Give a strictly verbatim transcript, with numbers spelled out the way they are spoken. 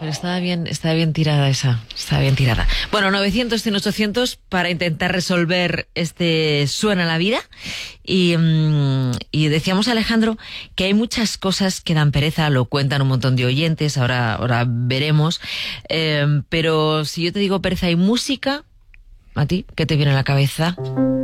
porque estaba bien, estaba bien tirada esa, estaba bien tirada. Bueno, novecientos, cien, ochocientos para intentar resolver este Suena la vida. Y, um, y decíamos, Alejandro, que hay muchas cosas que dan pereza, lo cuentan un montón de oyentes, ahora, ahora veremos. Eh, pero si yo te digo pereza y música, ¿a ti qué te viene a la cabeza?